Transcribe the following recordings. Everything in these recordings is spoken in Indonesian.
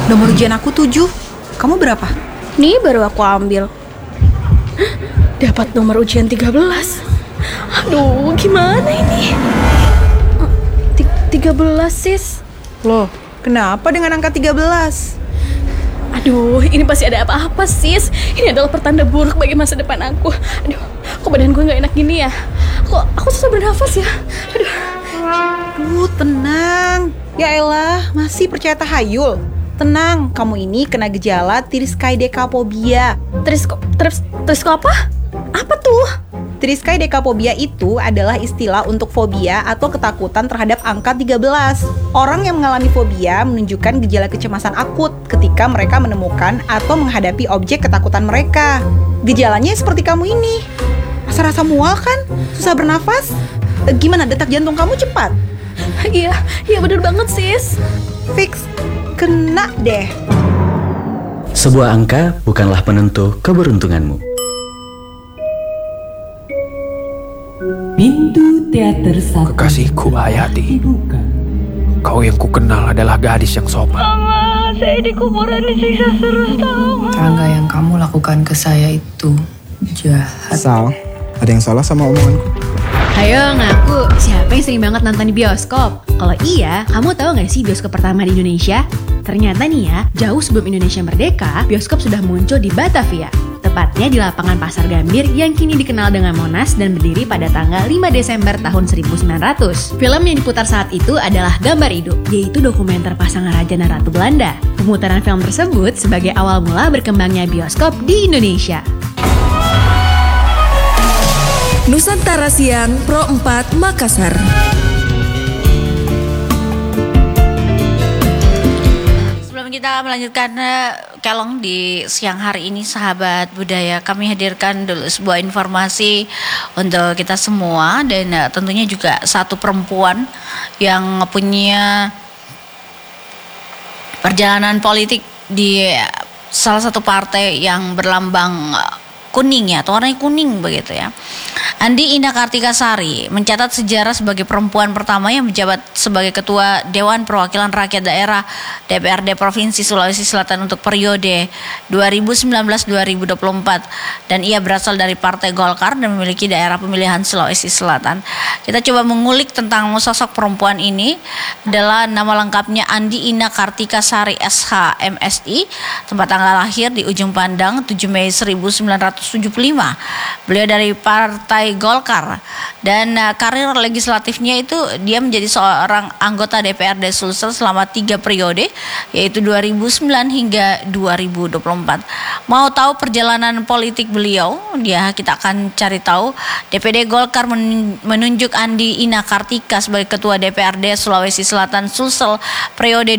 Nomor ujian aku 7. Kamu berapa? Nih baru aku ambil. Dapat nomor ujian 13. Aduh, gimana ini? 13, sis. Loh, kenapa dengan angka 13? Aduh, ini pasti ada apa-apa, sis. Ini adalah pertanda buruk bagi masa depan aku. Aduh, kok badan gue gak enak gini ya? Kok aku susah bernafas ya? Aduh, tenang. Ya elah, masih percaya tahayul. Tenang, kamu ini kena gejala triskaidekaphobia. Terus apa? Apa tuh? Triskaidekaphobia itu adalah istilah untuk fobia atau ketakutan terhadap angka 13. Orang yang mengalami fobia menunjukkan gejala kecemasan akut ketika mereka menemukan atau menghadapi objek ketakutan mereka. Gejalanya seperti kamu ini. Rasa-rasa mual kan? Susah bernafas? Gimana, detak jantung kamu cepat? Iya bener banget, sis. Fix, kena deh. Sebuah angka bukanlah penentu keberuntunganmu. Pintu teater satu. Kekasihku Hayati, Dibuka. kau yang kukenal adalah gadis yang sopan. Mama, saya di kuburan disiksa terus, tolong. Rangga, yang kamu lakukan ke saya itu jahat. Sal, ada yang salah sama omonganku? Ayo ngaku, siapa yang sering banget nonton di bioskop? Kalau iya, kamu tahu gak sih bioskop pertama di Indonesia? Ternyata nih ya, jauh sebelum Indonesia merdeka, bioskop sudah muncul di Batavia. Tepatnya di lapangan Pasar Gambir yang kini dikenal dengan Monas dan berdiri pada tanggal 5 Desember tahun 1900. Film yang diputar saat itu adalah Gambar Hidup, yaitu dokumenter pasangan Raja dan Ratu Belanda. Pemutaran film tersebut sebagai awal mula berkembangnya bioskop di Indonesia. Nusantara Siang Pro 4 Makassar. Sebelum kita melanjutkan kelong di siang hari ini, sahabat budaya, kami hadirkan dulu sebuah informasi untuk kita semua dan tentunya juga satu perempuan yang punya perjalanan politik di salah satu partai yang berlambang kuning ya, atau warnanya kuning begitu ya. Andi Ina Kartikasari mencatat sejarah sebagai perempuan pertama yang menjabat sebagai Ketua Dewan Perwakilan Rakyat Daerah DPRD Provinsi Sulawesi Selatan untuk periode 2019-2024 dan ia berasal dari Partai Golkar dan memiliki daerah pemilihan Sulawesi Selatan. Kita coba mengulik tentang sosok perempuan ini. Adalah nama lengkapnya Andi Ina Kartikasari SH MSI, tempat tanggal lahir di Ujung Pandang 7 Mei 1975. Beliau dari Partai Golkar dan karir legislatifnya itu dia menjadi seorang anggota DPRD Sulsel selama 3 periode, yaitu 2009 hingga 2024. Mau tahu perjalanan politik beliau? Kita akan cari tahu. DPD Golkar menunjuk Andi Ina Kartika sebagai Ketua DPRD Sulawesi Selatan Sulsel periode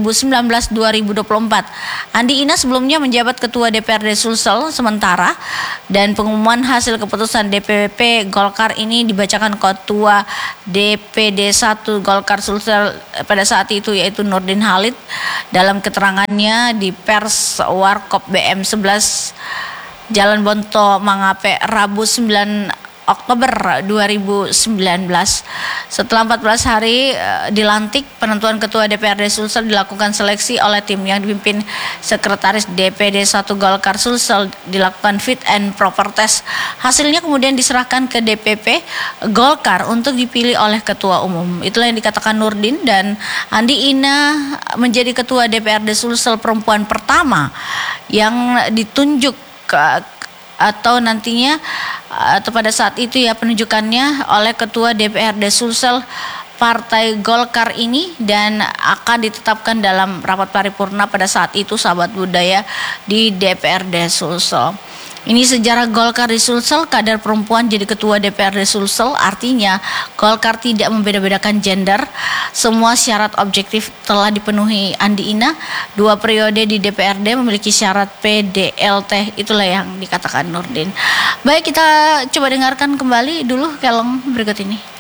2019-2024. Andi Ina sebelumnya menjabat Ketua DPRD Sulsel sementara dan pengumuman hasil keputusan DPP Golkar ini dibacakan Ketua DPD 1 Golkar Sulsel pada saat itu, yaitu Nurdin Halid, dalam keterangannya di pers Warkop BM 11 Jalan Bonto Mangape Rabu 9 Oktober 2019. Setelah 14 hari dilantik, penentuan Ketua DPRD Sulsel dilakukan seleksi oleh tim yang dipimpin Sekretaris DPD 1 Golkar Sulsel, dilakukan fit and proper test. Hasilnya kemudian diserahkan ke DPP Golkar untuk dipilih oleh Ketua Umum. Itulah yang dikatakan Nurdin. Dan Andi Ina menjadi Ketua DPRD Sulsel perempuan pertama yang ditunjuk atau nantinya atau pada saat itu ya penunjukannya oleh Ketua DPRD Sulsel Partai Golkar ini dan akan ditetapkan dalam rapat paripurna pada saat itu, sahabat budaya, di DPRD Sulsel. Ini sejarah Golkar di Sulsel. Kader perempuan jadi Ketua DPRD Sulsel, artinya Golkar tidak membeda-bedakan gender. Semua syarat objektif telah dipenuhi Andi Ina. 2 periode di DPRD memiliki syarat PDLT. Itulah yang dikatakan Nurdin. Baik, kita coba dengarkan kembali dulu kelong berikut ini.